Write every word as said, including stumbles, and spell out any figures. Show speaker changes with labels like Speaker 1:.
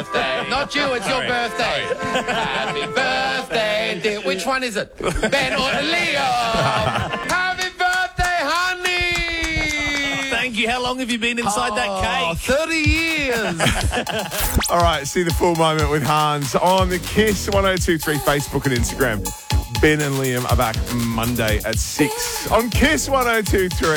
Speaker 1: birthday. Not you, it's your birthday. Happy birthday, dear. Which one is it? Ben or Liam? Happy birthday, honey.
Speaker 2: Thank you. How long have you been inside
Speaker 1: Oh,
Speaker 2: that cake?
Speaker 1: thirty years.
Speaker 3: All right, see the full moment with Hans on the Kiss one oh two three Facebook and Instagram. Ben and Liam are back Monday at six on Kiss one oh two three.